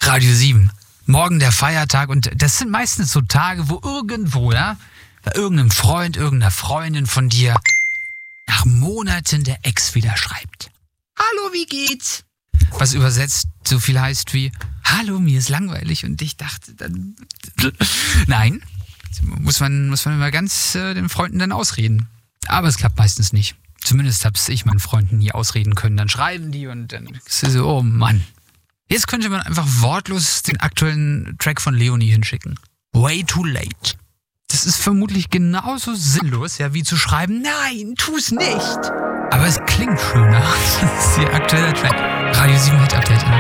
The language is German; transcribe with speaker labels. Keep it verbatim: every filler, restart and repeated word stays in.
Speaker 1: Radio sieben. Morgen der Feiertag und das sind meistens so Tage, wo irgendwo, ja, bei irgendeinem Freund, irgendeiner Freundin von dir nach Monaten der Ex wieder schreibt. Hallo, wie geht's? Was übersetzt so viel heißt wie, hallo, mir ist langweilig und ich dachte dann, nein, muss man, muss man immer ganz äh, den Freunden dann ausreden. Aber es klappt meistens nicht. Zumindest hab's ich meinen Freunden nie ausreden können. Dann schreiben die und dann ist es so, oh Mann. Jetzt könnte man einfach wortlos den aktuellen Track von Leonie hinschicken. Way too late. Das ist vermutlich genauso sinnlos, ja, wie zu schreiben, nein, tu's nicht. Aber es klingt schöner. Das ist der aktuelle Track. Radio sieben Hit Update.